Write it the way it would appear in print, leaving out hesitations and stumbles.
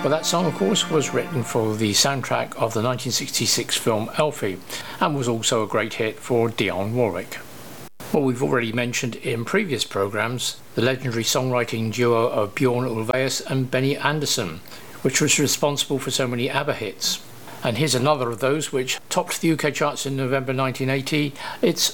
Well, that song, of course, was written for the soundtrack of the 1966 film Elfie and was also a great hit for Dionne Warwick. Well, we've already mentioned in previous programmes the legendary songwriting duo of Bjorn Ulvaeus and Benny Andersson, which was responsible for so many ABBA hits. And here's another of those which topped the UK charts in November 1980. It's